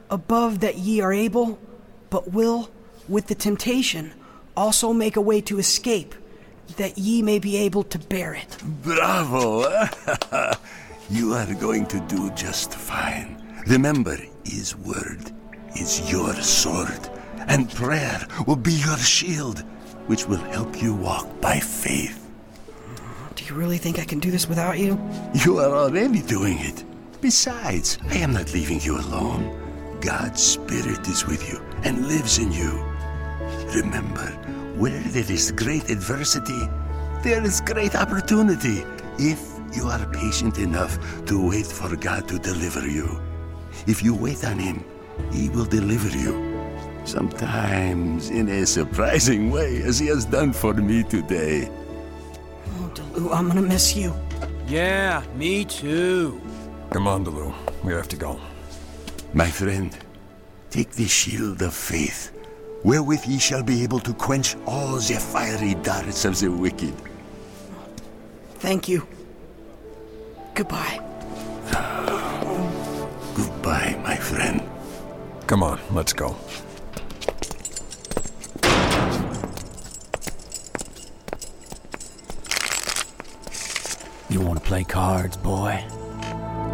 above that ye are able, but will, with the temptation, also make a way to escape, that ye may be able to bear it. Bravo! You are going to do just fine. Remember, His word is your sword, and prayer will be your shield, which will help you walk by faith. Do you really think I can do this without you? You are already doing it. Besides, I am not leaving you alone. God's Spirit is with you and lives in you. Remember, where there is great adversity, there is great opportunity, if you are patient enough to wait for God to deliver you. If you wait on Him, He will deliver you. Sometimes in a surprising way, as He has done for me today. Oh, Delu, I'm gonna miss you. Yeah, me too. Come on, Delu. We have to go. My friend, take the shield of faith, wherewith ye shall be able to quench all the fiery darts of the wicked. Thank you. Goodbye. Goodbye, my friend. Come on, let's go. You want to play cards, boy?